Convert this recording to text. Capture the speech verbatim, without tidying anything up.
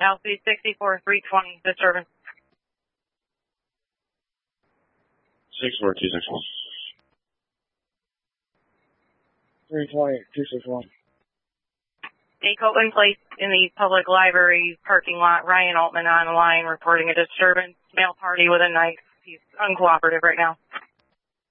L C sixty-four three twenty, disturbance. six four two six one. three twenty, two six one. A Copeland Place in the public library parking lot. Ryan Altman on the line reporting a disturbance. Male party with a knife. He's uncooperative right now.